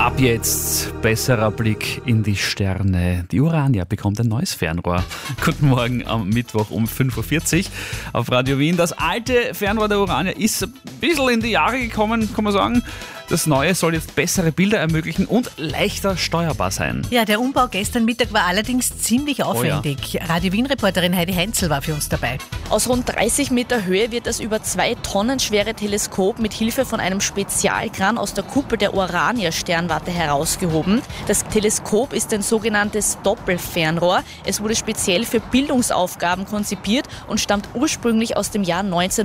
Ab jetzt besserer Blick in die Sterne. Die Urania bekommt ein neues Fernrohr. Guten Morgen am Mittwoch um 5.40 Uhr auf Radio Wien. Das alte Fernrohr der Urania ist ein bisschen in die Jahre gekommen, kann man sagen. Das neue soll jetzt bessere Bilder ermöglichen und leichter steuerbar sein. Ja, der Umbau gestern Mittag war allerdings ziemlich aufwendig. Oh ja. Radio Wien-Reporterin Heidi Heinzel war für uns dabei. Aus rund 30 Meter Höhe wird das über 2 Tonnen schwere Teleskop mit Hilfe von einem Spezialkran aus der Kuppel der Urania-Sternwarte herausgehoben. Das Teleskop ist ein sogenanntes Doppelfernrohr. Es wurde speziell für Bildungsaufgaben konzipiert und stammt ursprünglich aus dem Jahr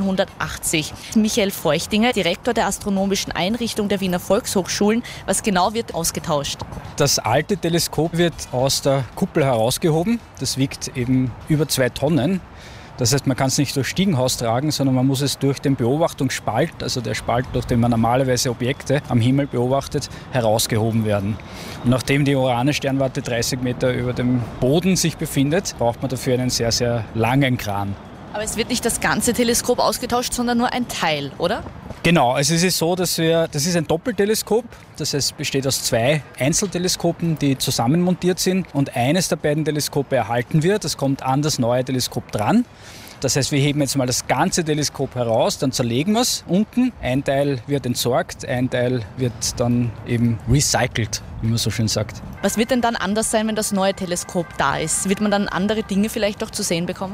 1980. Michael Feuchtinger, Direktor der Astronomischen Einrichtung der Wiener Volkshochschulen. Was genau wird ausgetauscht? Das alte Teleskop wird aus der Kuppel herausgehoben. Das wiegt eben über 2 Tonnen. Das heißt, man kann es nicht durch Stiegenhaus tragen, sondern man muss es durch den Beobachtungsspalt, also der Spalt, durch den man normalerweise Objekte am Himmel beobachtet, herausgehoben werden. Und nachdem die Urania-Sternwarte 30 Meter über dem Boden sich befindet, braucht man dafür einen sehr, sehr langen Kran. Aber es wird nicht das ganze Teleskop ausgetauscht, sondern nur ein Teil, oder? Genau, also es ist so, das ist ein Doppelteleskop, das heißt, besteht aus 2 Einzelteleskopen, die zusammenmontiert sind und eines der beiden Teleskope erhalten wird, das kommt an das neue Teleskop dran. Das heißt, wir heben jetzt mal das ganze Teleskop heraus, dann zerlegen wir es unten. Ein Teil wird entsorgt, ein Teil wird dann eben recycelt, wie man so schön sagt. Was wird denn dann anders sein, wenn das neue Teleskop da ist? Wird man dann andere Dinge vielleicht auch zu sehen bekommen?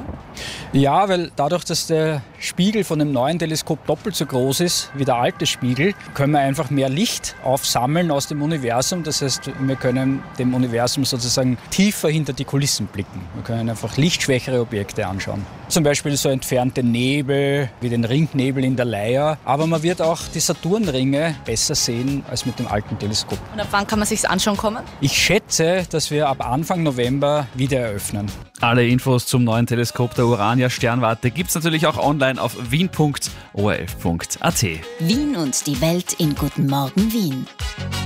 Ja, weil dadurch, dass der Spiegel von dem neuen Teleskop doppelt so groß ist wie der alte Spiegel, können wir einfach mehr Licht aufsammeln aus dem Universum. Das heißt, wir können dem Universum sozusagen tiefer hinter die Kulissen blicken. Wir können einfach lichtschwächere Objekte anschauen. Zum Beispiel so entfernte Nebel, wie den Ringnebel in der Leier. Aber man wird auch die Saturnringe besser sehen als mit dem alten Teleskop. Und ab wann kann man sich's anschauen kommen? Ich schätze, dass wir ab Anfang November wieder eröffnen. Alle Infos zum neuen Teleskop der Urania Sternwarte gibt's natürlich auch online auf wien.orf.at. Wien und die Welt in Guten Morgen Wien.